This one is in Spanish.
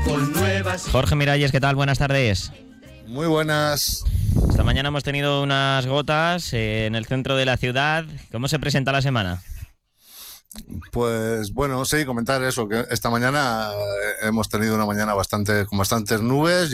con nuevas. Jorge Miralles, ¿qué tal? Buenas tardes. Muy buenas. Esta mañana hemos tenido unas gotas en el centro de la ciudad. ¿Cómo se presenta la semana? Pues bueno, sí, comentar eso, que esta mañana hemos tenido una mañana con bastantes nubes.